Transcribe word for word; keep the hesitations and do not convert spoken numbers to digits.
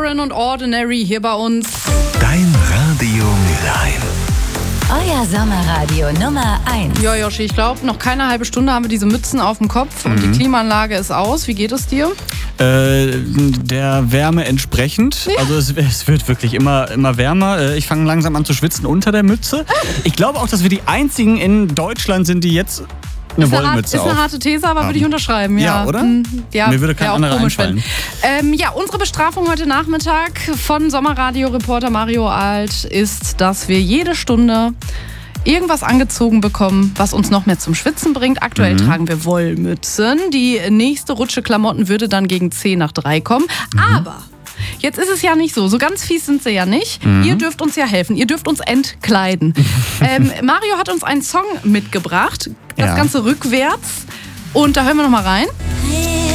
Sheeran und Ordinary hier bei uns. Dein Radio Mülheim. Euer Sommerradio Nummer eins. Ja, Joshi, ich glaube, noch keine halbe Stunde haben wir diese Mützen auf dem Kopf und Mhm. die Klimaanlage ist aus. Wie geht es dir? Äh, der Wärme entsprechend. Ja. Also es, es wird wirklich immer, immer wärmer. Äh, Ich fange langsam an zu schwitzen unter der Mütze. Ich glaube auch, dass wir die einzigen in Deutschland sind, die jetzt eine ist eine, hart, Wollmütze ist eine auf. harte These, aber würde ich unterschreiben. Ja, Ja, oder? Hm, ja, Mir würde kein wär auch anderer komisch, wenn- einfallen. Ähm, ja, unsere Bestrafung heute Nachmittag von Sommerradio-Reporter Mario Alt ist, dass wir jede Stunde irgendwas angezogen bekommen, was uns noch mehr zum Schwitzen bringt. Aktuell Mhm. tragen wir Wollmützen. Die nächste Rutsche Klamotten würde dann gegen zehn nach drei kommen. Mhm. Aber jetzt ist es ja nicht so. So ganz fies sind sie ja nicht. Mhm. Ihr dürft uns ja helfen. Ihr dürft uns entkleiden. ähm, Mario hat uns einen Song mitgebracht. Das Ja. Ganze rückwärts. Und da hören wir noch mal rein.